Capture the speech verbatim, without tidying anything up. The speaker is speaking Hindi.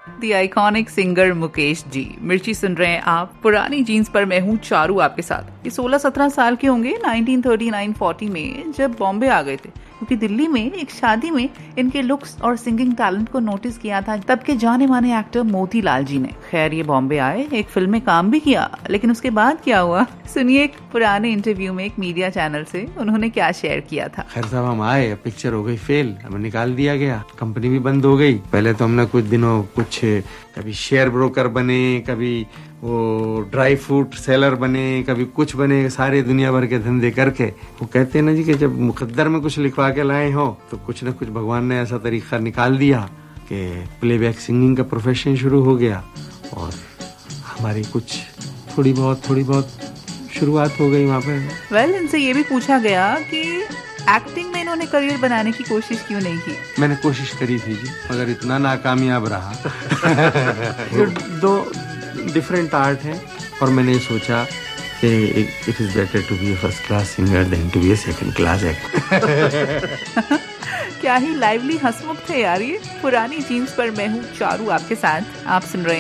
दी आइकॉनिक सिंगर मुकेश जी। मिर्ची सुन रहे हैं आप, पुरानी जीन्स पर मैं हूँ चारू आपके साथ। ये सोलह सत्रह साल के होंगे नाइनटीन थर्टी नाइन फोर्टी में जब बॉम्बे आ गए थे, क्योंकि दिल्ली में एक शादी में इनके लुक्स और सिंगिंग टैलेंट को नोटिस किया था तब के जाने माने एक्टर मोतीलाल जी ने। खैर ये बॉम्बे आए, एक फिल्म में काम भी किया, लेकिन उसके बाद क्या हुआ सुनिए एक पुराने इंटरव्यू में एक मीडिया चैनल से उन्होंने क्या शेयर किया था। खैर साहब हम आए, पिक्चर हो गई फेल, हमें निकाल दिया गया, कंपनी भी बंद हो गई। पहले तो हमने कुछ दिनों कुछ कभी शेयर ब्रोकर बने, कभी वो ड्राई फ्रूट सेलर बने, कभी कुछ बने, सारे दुनिया भर के धंधे करके। वो कहते हैं ना जी कि जब मुकद्दर में कुछ लिखवा के लाए हो तो कुछ न कुछ भगवान ने ऐसा तरीका निकाल दिया कि प्लेबैक सिंगिंग का प्रोफेशन शुरू हो गया और हमारी कुछ थोड़ी बहुत थोड़ी बहुत शुरुआत हो गई वहाँ पे। वेल well, इनसे ये भी पूछा गया कि एक्टिंग में इन्होंने करियर बनाने की कोशिश क्यों नहीं की। मैंने कोशिश करी थी जी, मगर इतना नाकामयाब रहा। दो डिफरेंट आर्ट है और मैंने सोचा कि it is better to be A first class singer then to be A second class actor. क्या ही लाइवली हंसमुख थे यार ये। पुरानी जीन्स पर मैं हूँ चारू आपके साथ, आप सुन रहे हैं